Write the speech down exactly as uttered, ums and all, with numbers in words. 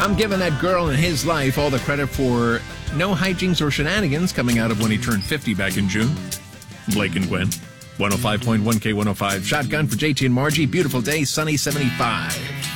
I'm giving that girl in his life all the credit for no hijinks or shenanigans coming out of when he turned fifty back in June. Blake and Gwen. one oh five point one K one oh five. Shotgun for J T and Margie. Beautiful day, sunny seventy-five.